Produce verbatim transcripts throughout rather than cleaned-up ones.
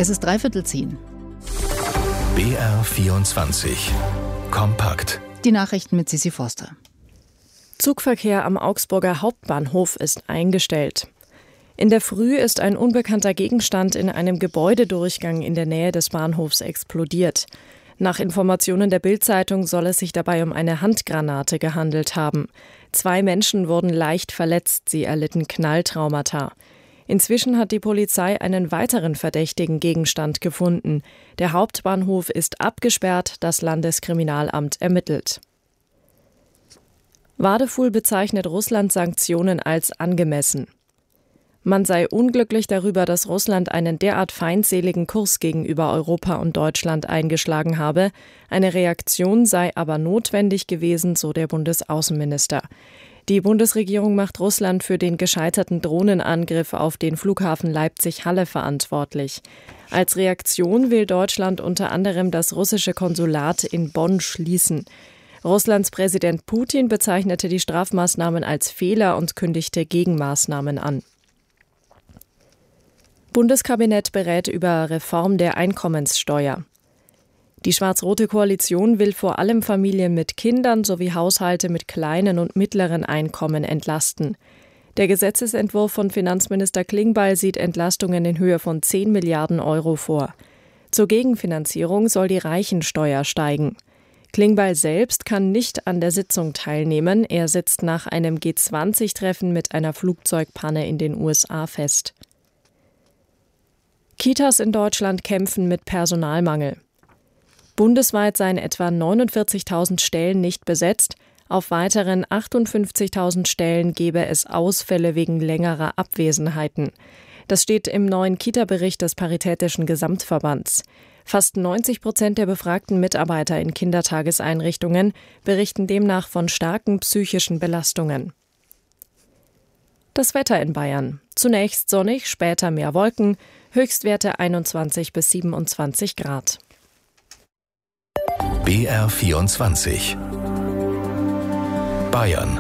Es ist dreiviertel zehn. B R vierundzwanzig. Kompakt. Die Nachrichten mit Sissi Foster. Zugverkehr am Augsburger Hauptbahnhof ist eingestellt. In der Früh ist ein unbekannter Gegenstand in einem Gebäudedurchgang in der Nähe des Bahnhofs explodiert. Nach Informationen der Bild-Zeitung soll es sich dabei um eine Handgranate gehandelt haben. Zwei Menschen wurden leicht verletzt, sie erlitten Knalltraumata. Inzwischen hat die Polizei einen weiteren verdächtigen Gegenstand gefunden. Der Hauptbahnhof ist abgesperrt, das Landeskriminalamt ermittelt. Wadefuhl bezeichnet Russlands Sanktionen als angemessen. Man sei unglücklich darüber, dass Russland einen derart feindseligen Kurs gegenüber Europa und Deutschland eingeschlagen habe. Eine Reaktion sei aber notwendig gewesen, so der Bundesaußenminister. Die Bundesregierung macht Russland für den gescheiterten Drohnenangriff auf den Flughafen Leipzig-Halle verantwortlich. Als Reaktion will Deutschland unter anderem das russische Konsulat in Bonn schließen. Russlands Präsident Putin bezeichnete die Strafmaßnahmen als Fehler und kündigte Gegenmaßnahmen an. Bundeskabinett berät über Reform der Einkommenssteuer. Die schwarz-rote Koalition will vor allem Familien mit Kindern sowie Haushalte mit kleinen und mittleren Einkommen entlasten. Der Gesetzesentwurf von Finanzminister Klingbeil sieht Entlastungen in Höhe von zehn Milliarden Euro vor. Zur Gegenfinanzierung soll die Reichensteuer steigen. Klingbeil selbst kann nicht an der Sitzung teilnehmen. Er sitzt nach einem G zwanzig Treffen mit einer Flugzeugpanne in den U S A fest. Kitas in Deutschland kämpfen mit Personalmangel. Bundesweit seien etwa neunundvierzigtausend Stellen nicht besetzt. Auf weiteren achtundfünfzigtausend Stellen gebe es Ausfälle wegen längerer Abwesenheiten. Das steht im neuen Kita-Bericht des Paritätischen Gesamtverbands. Fast neunzig Prozent der befragten Mitarbeiter in Kindertageseinrichtungen berichten demnach von starken psychischen Belastungen. Das Wetter in Bayern. Zunächst sonnig, später mehr Wolken, Höchstwerte einundzwanzig bis siebenundzwanzig Grad. B R vierundzwanzig. Bayern.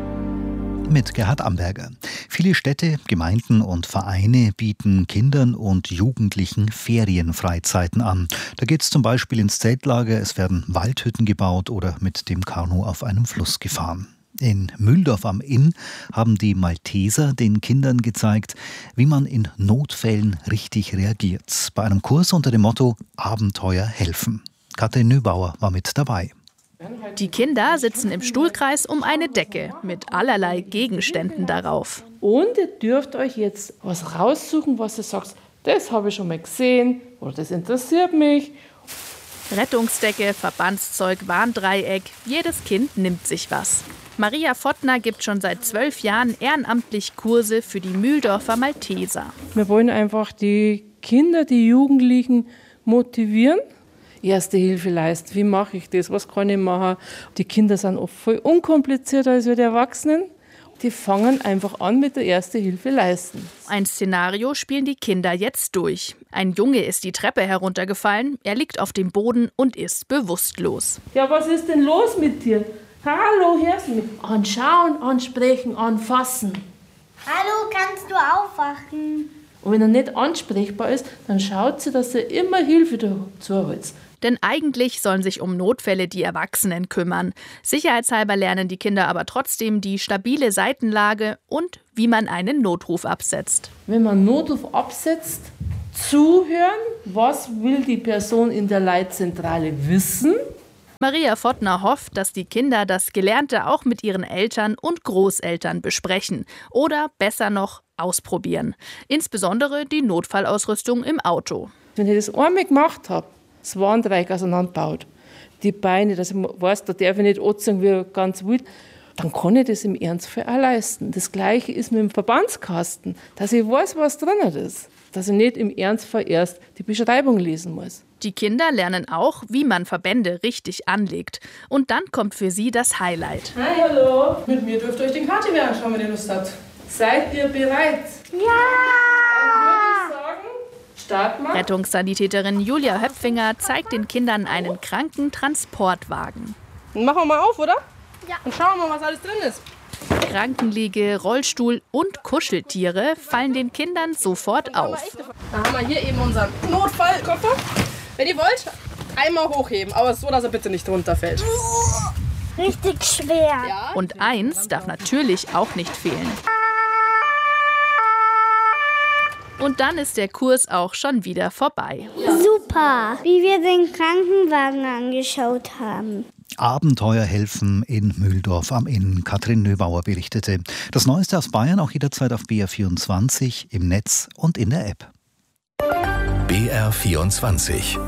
Mit Gerhard Amberger. Viele Städte, Gemeinden und Vereine bieten Kindern und Jugendlichen Ferienfreizeiten an. Da geht es zum Beispiel ins Zeltlager, es werden Waldhütten gebaut oder mit dem Kanu auf einem Fluss gefahren. In Mühldorf am Inn haben die Malteser den Kindern gezeigt, wie man in Notfällen richtig reagiert. Bei einem Kurs unter dem Motto Abenteuer helfen. Katrin Nöbauer war mit dabei. Die Kinder sitzen im Stuhlkreis um eine Decke mit allerlei Gegenständen darauf. Und ihr dürft euch jetzt was raussuchen, was ihr sagt, das habe ich schon mal gesehen oder das interessiert mich. Rettungsdecke, Verbandszeug, Warndreieck, jedes Kind nimmt sich was. Maria Fottner gibt schon seit zwölf Jahren ehrenamtlich Kurse für die Mühldorfer Malteser. Wir wollen einfach die Kinder, die Jugendlichen motivieren. Erste Hilfe leisten, wie mache ich das, was kann ich machen. Die Kinder sind oft voll unkomplizierter als wir die Erwachsenen. Die fangen einfach an mit der Erste Hilfe leisten. Ein Szenario spielen die Kinder jetzt durch. Ein Junge ist die Treppe heruntergefallen, er liegt auf dem Boden und ist bewusstlos. Ja, was ist denn los mit dir? Hallo, hörst du mich? Anschauen, ansprechen, anfassen. Hallo, kannst du aufwachen? Und wenn er nicht ansprechbar ist, dann schaut sie, dass er immer Hilfe dazu holt. Denn eigentlich sollen sich um Notfälle die Erwachsenen kümmern. Sicherheitshalber lernen die Kinder aber trotzdem die stabile Seitenlage und wie man einen Notruf absetzt. Wenn man einen Notruf absetzt, zuhören, was will die Person in der Leitzentrale wissen. Maria Fottner hofft, dass die Kinder das Gelernte auch mit ihren Eltern und Großeltern besprechen oder besser noch ausprobieren. Insbesondere die Notfallausrüstung im Auto. Wenn ich das einmal gemacht habe, das Warndreieck auseinanderbaut, die Beine, dass ich weiß, da darf ich nicht anziehen wie ganz wild, dann kann ich das im Ernstfall auch leisten. Das Gleiche ist mit dem Verbandskasten, dass ich weiß, was drin ist. Dass ich nicht im Ernstfall erst die Beschreibung lesen muss. Die Kinder lernen auch, wie man Verbände richtig anlegt. Und dann kommt für sie das Highlight. Hi, hallo. Mit mir dürft ihr euch den Katiwer anschauen, wenn ihr Lust habt. Seid ihr bereit? Ja! Dann würde ich sagen, starten wir. Rettungssanitäterin Julia Höpfinger zeigt den Kindern einen Krankentransportwagen. Dann machen wir mal auf, oder? Ja. Und schauen wir mal, was alles drin ist. Krankenliege, Rollstuhl und Kuscheltiere fallen den Kindern sofort auf. Da haben wir hier eben unseren Notfallkoffer. Wenn ihr wollt, einmal hochheben, aber so, dass er bitte nicht runterfällt. Richtig schwer. Und eins darf natürlich auch nicht fehlen. Und dann ist der Kurs auch schon wieder vorbei. Super, wie wir den Krankenwagen angeschaut haben. Abenteuerhelfen in Mühldorf am Inn. Katrin Nöbauer berichtete. Das Neueste aus Bayern auch jederzeit auf B R vierundzwanzig, im Netz und in der App. B R vierundzwanzig.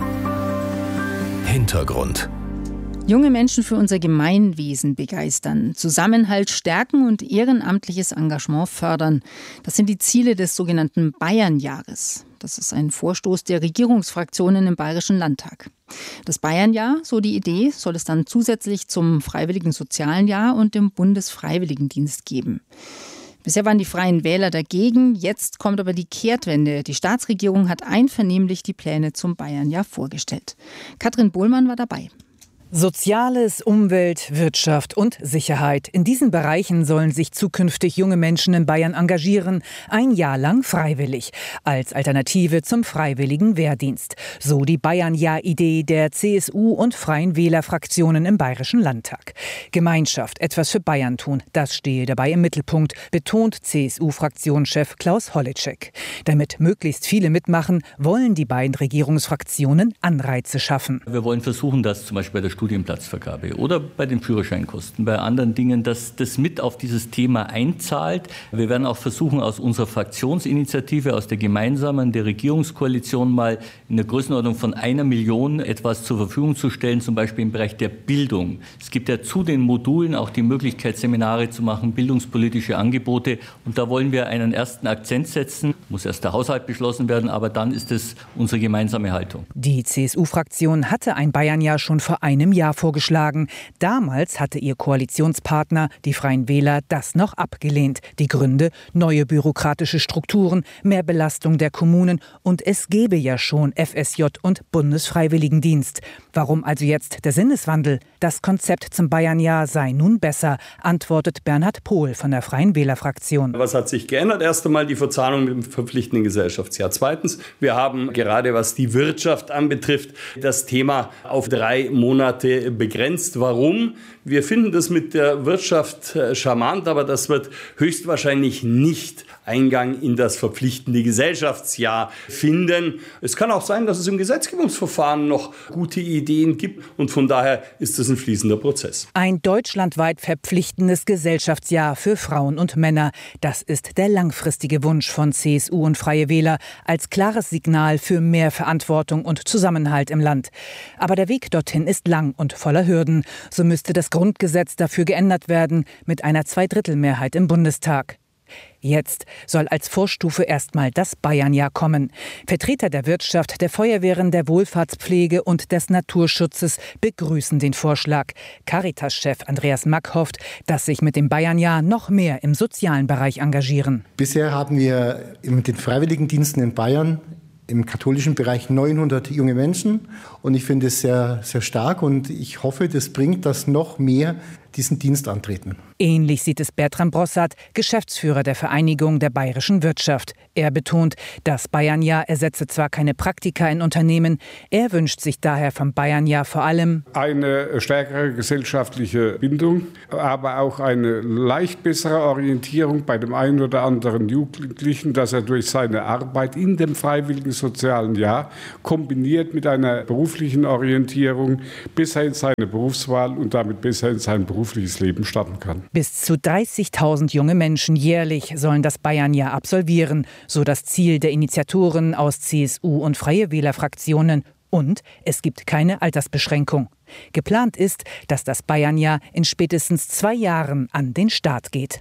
Hintergrund. Junge Menschen für unser Gemeinwesen begeistern, Zusammenhalt stärken und ehrenamtliches Engagement fördern. Das sind die Ziele des sogenannten Bayernjahres. Das ist ein Vorstoß der Regierungsfraktionen im Bayerischen Landtag. Das Bayernjahr, so die Idee, soll es dann zusätzlich zum Freiwilligen Sozialen Jahr und dem Bundesfreiwilligendienst geben. Bisher waren die Freien Wähler dagegen, jetzt kommt aber die Kehrtwende. Die Staatsregierung hat einvernehmlich die Pläne zum Bayernjahr vorgestellt. Katrin Bohlmann war dabei. Soziales, Umwelt, Wirtschaft und Sicherheit. In diesen Bereichen sollen sich zukünftig junge Menschen in Bayern engagieren, ein Jahr lang freiwillig, als Alternative zum freiwilligen Wehrdienst. So die Bayern-Jahr-Idee der C S U und Freien Wähler-Fraktionen im Bayerischen Landtag. Gemeinschaft, etwas für Bayern tun, das stehe dabei im Mittelpunkt, betont C S U-Fraktionschef Klaus Holleczek. Damit möglichst viele mitmachen, wollen die beiden Regierungsfraktionen Anreize schaffen. Wir wollen versuchen, dass zum Beispiel bei der Studienplatzvergabe oder bei den Führerscheinkosten, bei anderen Dingen, dass das mit auf dieses Thema einzahlt. Wir werden auch versuchen, aus unserer Fraktionsinitiative, aus der gemeinsamen, der Regierungskoalition mal in der Größenordnung von einer Million etwas zur Verfügung zu stellen, zum Beispiel im Bereich der Bildung. Es gibt ja zu den Modulen auch die Möglichkeit, Seminare zu machen, bildungspolitische Angebote. Und da wollen wir einen ersten Akzent setzen. Muss erst der Haushalt beschlossen werden, aber dann ist es unsere gemeinsame Haltung. Die C S U-Fraktion hatte ein Bayernjahr schon vor einem Jahr vorgeschlagen. Damals hatte ihr Koalitionspartner, die Freien Wähler, das noch abgelehnt. Die Gründe: neue bürokratische Strukturen, mehr Belastung der Kommunen und es gäbe ja schon F S J und Bundesfreiwilligendienst. Warum also jetzt der Sinneswandel? Das Konzept zum Bayernjahr sei nun besser, antwortet Bernhard Pohl von der Freien Wähler-Fraktion. Was hat sich geändert? Erst einmal die Verzahnung mit dem verpflichtenden Gesellschaftsjahr. Zweitens, wir haben gerade was die Wirtschaft anbetrifft, das Thema auf drei Monate begrenzt. Warum? Wir finden das mit der Wirtschaft charmant, aber das wird höchstwahrscheinlich nicht Eingang in das verpflichtende Gesellschaftsjahr finden. Es kann auch sein, dass es im Gesetzgebungsverfahren noch gute Ideen gibt und von daher ist es ein fließender Prozess. Ein deutschlandweit verpflichtendes Gesellschaftsjahr für Frauen und Männer. Das ist der langfristige Wunsch von C S U und Freie Wähler als klares Signal für mehr Verantwortung und Zusammenhalt im Land. Aber der Weg dorthin ist lang und voller Hürden. So müsste das Grundgesetz dafür geändert werden mit einer Zweidrittelmehrheit im Bundestag. Jetzt soll als Vorstufe erstmal das Bayernjahr kommen. Vertreter der Wirtschaft, der Feuerwehren, der Wohlfahrtspflege und des Naturschutzes begrüßen den Vorschlag. Caritas-Chef Andreas Mack hofft, dass sich mit dem Bayernjahr noch mehr im sozialen Bereich engagieren. Bisher haben wir mit den Freiwilligendiensten in Bayern im katholischen Bereich neunhundert junge Menschen und ich finde es sehr, sehr stark und ich hoffe, das bringt, dass noch mehr diesen Dienst antreten. Ähnlich sieht es Bertram Brossard, Geschäftsführer der Vereinigung der bayerischen Wirtschaft. Er betont, das Bayernjahr ersetze zwar keine Praktika in Unternehmen, er wünscht sich daher vom Bayernjahr vor allem eine stärkere gesellschaftliche Bindung, aber auch eine leicht bessere Orientierung bei dem einen oder anderen Jugendlichen, dass er durch seine Arbeit in dem freiwilligen sozialen Jahr kombiniert mit einer beruflichen Orientierung besser in seine Berufswahl und damit besser in sein berufliches Leben starten kann. Bis zu dreißigtausend junge Menschen jährlich sollen das Bayernjahr absolvieren, so das Ziel der Initiatoren aus C S U und Freie Wähler-Fraktionen. Und es gibt keine Altersbeschränkung. Geplant ist, dass das Bayernjahr in spätestens zwei Jahren an den Start geht.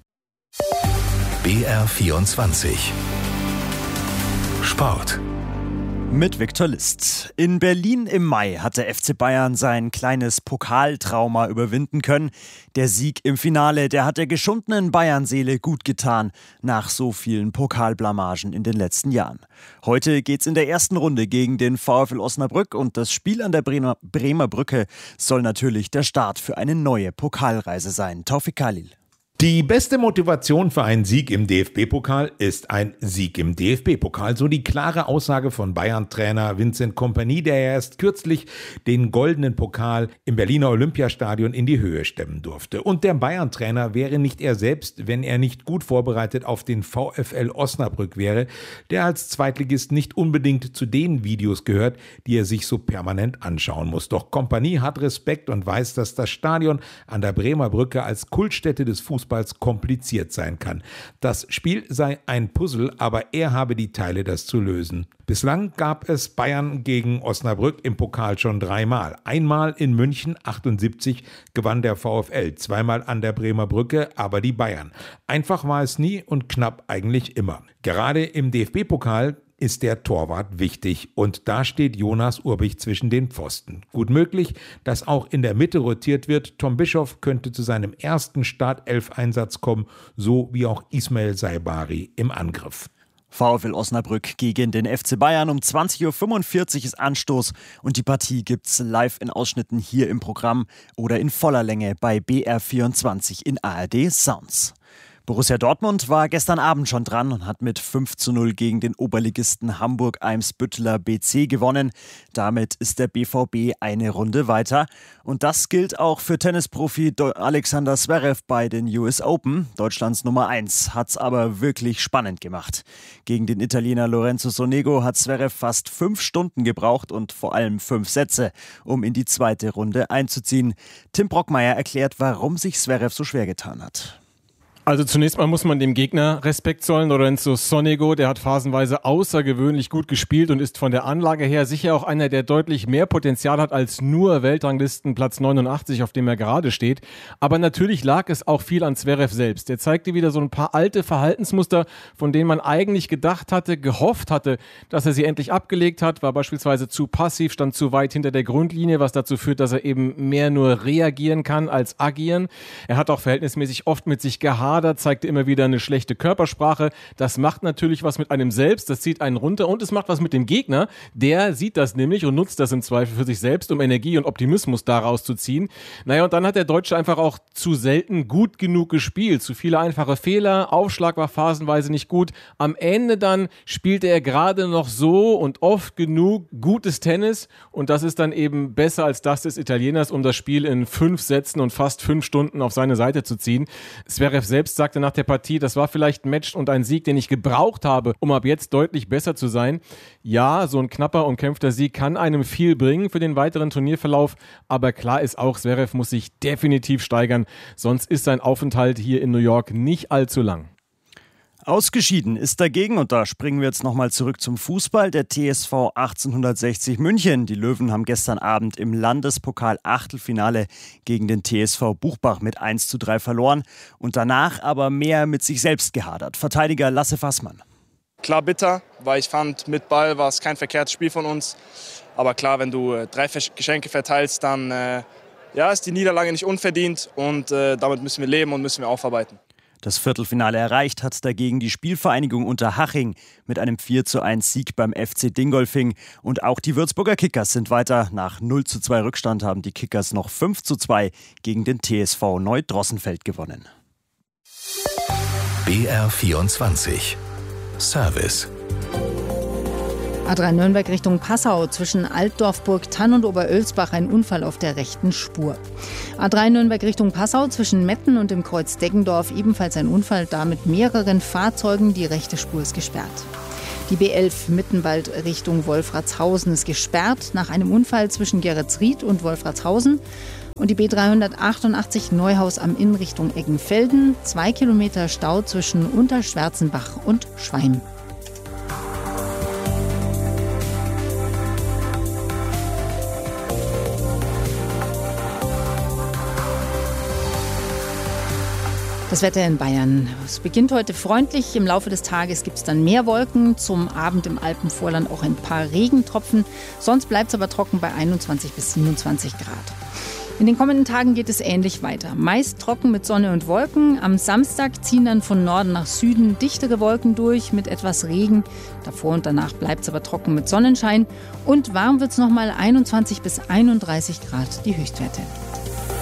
B R vierundzwanzig. Sport. Mit Viktor List. In Berlin im Mai hat der F C Bayern sein kleines Pokaltrauma überwinden können. Der Sieg im Finale, der hat der geschundenen Bayern-Seele gut getan, nach so vielen Pokalblamagen in den letzten Jahren. Heute geht's in der ersten Runde gegen den VfL Osnabrück und das Spiel an der Bremer, Bremer Brücke soll natürlich der Start für eine neue Pokalreise sein. Taufik Khalil. Die beste Motivation für einen Sieg im D F B-Pokal ist ein Sieg im D F B-Pokal. So die klare Aussage von Bayern-Trainer Vincent Kompany, der erst kürzlich den goldenen Pokal im Berliner Olympiastadion in die Höhe stemmen durfte. Und der Bayern-Trainer wäre nicht er selbst, wenn er nicht gut vorbereitet auf den VfL Osnabrück wäre, der als Zweitligist nicht unbedingt zu den Videos gehört, die er sich so permanent anschauen muss. Doch Kompany hat Respekt und weiß, dass das Stadion an der Bremer Brücke als Kultstätte des Fußballs kompliziert sein kann. Das Spiel sei ein Puzzle, aber er habe die Teile, das zu lösen. Bislang gab es Bayern gegen Osnabrück im Pokal schon dreimal. Einmal in München achtundsiebzig gewann der VfL, zweimal an der Bremer Brücke, aber die Bayern. Einfach war es nie und knapp eigentlich immer. Gerade im D F B-Pokal ist der Torwart wichtig und da steht Jonas Urbich zwischen den Pfosten. Gut möglich, dass auch in der Mitte rotiert wird. Tom Bischoff könnte zu seinem ersten Startelf-Einsatz kommen, so wie auch Ismail Saibari im Angriff. VfL Osnabrück gegen den F C Bayern. Um zwanzig Uhr fünfundvierzig ist Anstoß und die Partie gibt's live in Ausschnitten hier im Programm oder in voller Länge bei B R vierundzwanzig in A R D Sounds. Borussia Dortmund war gestern Abend schon dran und hat mit fünf zu null gegen den Oberligisten Hamburg-Eimsbütteler B C gewonnen. Damit ist der B V B eine Runde weiter. Und das gilt auch für Tennisprofi Alexander Zverev bei den U S Open. Deutschlands Nummer eins hat's aber wirklich spannend gemacht. Gegen den Italiener Lorenzo Sonego hat Zverev fast fünf Stunden gebraucht und vor allem fünf Sätze, um in die zweite Runde einzuziehen. Tim Brockmeier erklärt, warum sich Zverev so schwer getan hat. Also zunächst mal muss man dem Gegner Respekt zollen. Lorenzo Sonego, der hat phasenweise außergewöhnlich gut gespielt und ist von der Anlage her sicher auch einer, der deutlich mehr Potenzial hat als nur Weltranglistenplatz neunundachtzig, auf dem er gerade steht. Aber natürlich lag es auch viel an Zverev selbst. Der zeigte wieder so ein paar alte Verhaltensmuster, von denen man eigentlich gedacht hatte, gehofft hatte, dass er sie endlich abgelegt hat. War beispielsweise zu passiv, stand zu weit hinter der Grundlinie, was dazu führt, dass er eben mehr nur reagieren kann als agieren. Er hat auch verhältnismäßig oft mit sich gehadert, zeigte immer wieder eine schlechte Körpersprache. Das macht natürlich was mit einem selbst, das zieht einen runter und es macht was mit dem Gegner. Der sieht das nämlich und nutzt das im Zweifel für sich selbst, um Energie und Optimismus daraus zu ziehen. Naja, und dann hat der Deutsche einfach auch zu selten gut genug gespielt. Zu viele einfache Fehler, Aufschlag war phasenweise nicht gut. Am Ende dann spielte er gerade noch so und oft genug gutes Tennis und das ist dann eben besser als das des Italieners, um das Spiel in fünf Sätzen und fast fünf Stunden auf seine Seite zu ziehen. Zverev selbst sagte nach der Partie, das war vielleicht ein Match und ein Sieg, den ich gebraucht habe, um ab jetzt deutlich besser zu sein. Ja, so ein knapper, umkämpfter Sieg kann einem viel bringen für den weiteren Turnierverlauf, aber klar ist auch, Zverev muss sich definitiv steigern, sonst ist sein Aufenthalt hier in New York nicht allzu lang. Ausgeschieden ist dagegen, und da springen wir jetzt nochmal zurück zum Fußball, der T S V achtzehnhundertsechzig München. Die Löwen haben gestern Abend im Landespokal-Achtelfinale gegen den T S V Buchbach mit eins zu drei verloren und danach aber mehr mit sich selbst gehadert. Verteidiger Lasse Fassmann. Klar bitter, weil ich fand, mit Ball war es kein verkehrtes Spiel von uns. Aber klar, wenn du äh, drei Geschenke verteilst, dann äh, ja, ist die Niederlage nicht unverdient und äh, damit müssen wir leben und müssen wir aufarbeiten. Das Viertelfinale erreicht hat dagegen die Spielvereinigung Unterhaching mit einem vier zu eins Sieg beim F C Dingolfing. Und auch die Würzburger Kickers sind weiter. Nach null zu zwei Rückstand haben die Kickers noch fünf zu zwei gegen den T S V Neudrossenfeld gewonnen. B R vierundzwanzig Service. A drei Nürnberg Richtung Passau, zwischen Altdorfburg, Tann und Oberölsbach ein Unfall auf der rechten Spur. A drei Nürnberg Richtung Passau, zwischen Metten und dem Kreuz Deggendorf ebenfalls ein Unfall, da mit mehreren Fahrzeugen, die rechte Spur ist gesperrt. Die B elf Mittenwald Richtung Wolfratshausen ist gesperrt nach einem Unfall zwischen Geretsried und Wolfratshausen. Und die B dreihundertachtundachtzig Neuhaus am Inn Richtung Eggenfelden, zwei Kilometer Stau zwischen Unterschwärzenbach und Schweim. Das Wetter in Bayern. Es beginnt heute freundlich. Im Laufe des Tages gibt es dann mehr Wolken. Zum Abend im Alpenvorland auch ein paar Regentropfen. Sonst bleibt es aber trocken bei einundzwanzig bis siebenundzwanzig Grad. In den kommenden Tagen geht es ähnlich weiter. Meist trocken mit Sonne und Wolken. Am Samstag ziehen dann von Norden nach Süden dichtere Wolken durch mit etwas Regen. Davor und danach bleibt es aber trocken mit Sonnenschein. Und warm wird es nochmal einundzwanzig bis einunddreißig Grad, die Höchstwerte.